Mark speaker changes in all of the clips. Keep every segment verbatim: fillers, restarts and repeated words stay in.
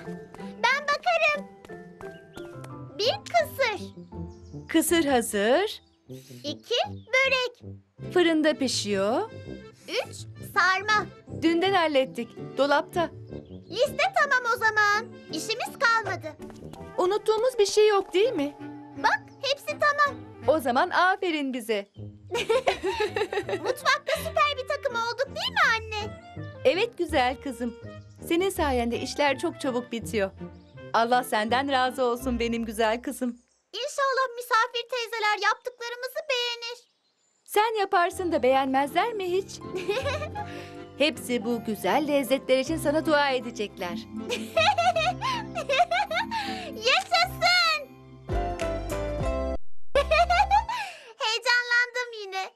Speaker 1: Ben bakarım. Bir kısır,
Speaker 2: Kısır hazır.
Speaker 1: iki börek,
Speaker 2: Fırında pişiyor.
Speaker 1: üç sarma.
Speaker 2: Dünden hallettik. Dolapta.
Speaker 1: Liste tamam o zaman. İşimiz kalmadı.
Speaker 2: Unuttuğumuz bir şey yok değil mi?
Speaker 1: Bak hepsi tamam.
Speaker 2: O zaman aferin bize.
Speaker 1: Mutfakta süper bir takım olduk değil mi anne?
Speaker 2: Evet güzel kızım. Senin sayende işler çok çabuk bitiyor. Allah senden razı olsun benim güzel kızım.
Speaker 1: İnşallah misafir teyzeler yaptıklarımızı beğenir.
Speaker 2: Sen yaparsın da beğenmezler mi hiç? Hepsi bu güzel lezzetler için sana dua edecekler.
Speaker 1: Yaşasın! Heyecanlandım yine.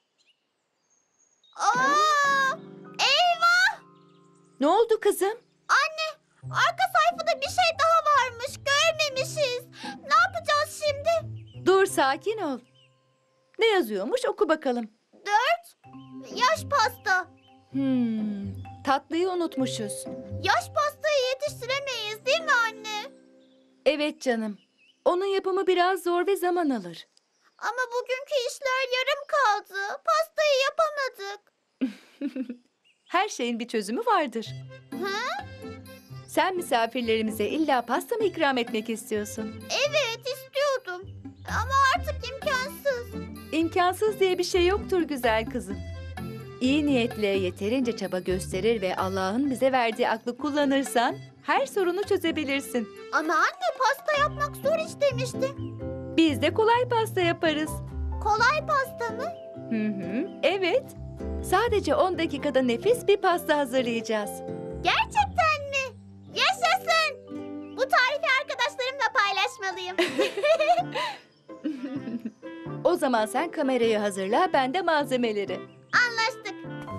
Speaker 1: Oo! Eyvah!
Speaker 2: Ne oldu kızım?
Speaker 1: Anne, arka sayfada bir şey daha varmış. Görmemişiz. Ne yapacağız şimdi?
Speaker 2: Dur sakin ol. Ne yazıyormuş oku bakalım.
Speaker 1: Dört. Yaş pasta.
Speaker 2: Hmm, tatlıyı unutmuşuz.
Speaker 1: Yaş pastayı yetiştiremeyiz değil mi anne?
Speaker 2: Evet canım. Onun yapımı biraz zor ve zaman alır.
Speaker 1: Ama bugünkü işler yarım kaldı. Pastayı yapamadık.
Speaker 2: Her şeyin bir çözümü vardır.
Speaker 1: Hı?
Speaker 2: Sen misafirlerimize illa pasta mı ikram etmek istiyorsun?
Speaker 1: Evet istiyordum. Ama artık imkansız.
Speaker 2: İmkansız diye bir şey yoktur güzel kızım. İyi niyetle yeterince çaba gösterir ve Allah'ın bize verdiği aklı kullanırsan her sorunu çözebilirsin.
Speaker 1: Ama anne pasta yapmak zor iş demişti.
Speaker 2: Biz de kolay pasta yaparız.
Speaker 1: Kolay pasta mı?
Speaker 2: Hı hı, evet. Sadece on dakikada nefis bir pasta hazırlayacağız.
Speaker 1: Gerçekten mi? Yaşasın! Bu tarifi arkadaşlarımla paylaşmalıyım.
Speaker 2: O zaman sen kamerayı hazırla, ben de malzemeleri.
Speaker 1: Anlaştık.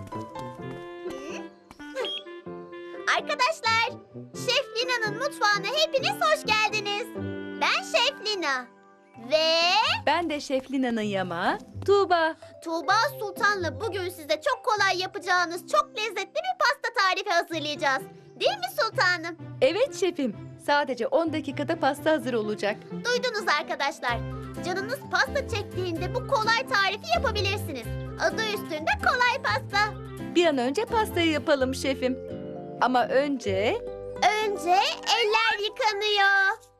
Speaker 1: Arkadaşlar, Şef Lina'nın mutfağına hepiniz hoş geldiniz. Ben Şef Lina. Ve
Speaker 2: Ben de Şef Lina'nın yamağı, Tuğba.
Speaker 1: Tuğba Sultan'la bugün size çok kolay yapacağınız çok lezzetli bir pasta tarifi hazırlayacağız. Değil mi sultanım?
Speaker 2: Evet şefim, sadece on dakikada pasta hazır olacak.
Speaker 1: Duydunuz arkadaşlar. Canınız pasta çektiğinde bu kolay tarifi yapabilirsiniz. Adı üstünde kolay pasta.
Speaker 2: Bir an önce pastayı yapalım şefim. Ama önce
Speaker 1: Önce eller yıkanıyor.